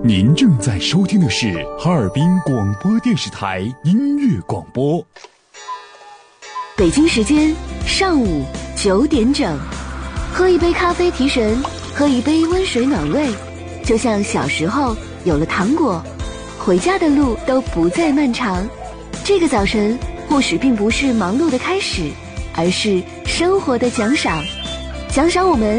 您正在收听的是哈尔滨广播电视台音乐广播。 北京时间上午9点整，喝一杯咖啡提神，喝一杯温水暖胃，就像小时候有了糖果，回家的路都不再漫长。这个早晨或许并不是忙碌的开始，而是生活的奖赏，奖赏我们